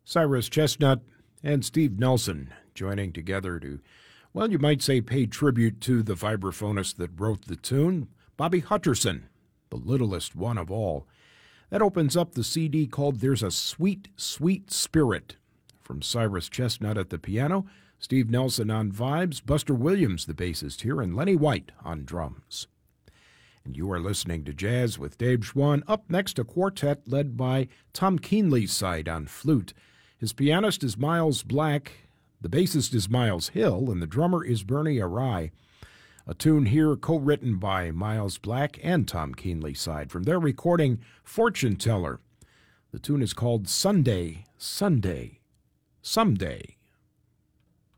Cyrus Chestnut and Steve Nelson joining together to, well, you might say pay tribute to the vibraphonist that wrote the tune, Bobby Hutcherson, the littlest one of all. That opens up the CD called There's a Sweet, Sweet Spirit, from Cyrus Chestnut at the piano, Steve Nelson on vibes, Buster Williams, the bassist here, and Lenny White on drums. And you are listening to Jazz with Dave Schwann. Up next, a quartet led by Tom Keenley's side on flute. His pianist is Miles Black, the bassist is Miles Hill, and the drummer is Bernie Arai. A tune here co-written by Miles Black and Tom Keenley's side from their recording Fortune Teller. The tune is called Sunday, Sunday, Someday.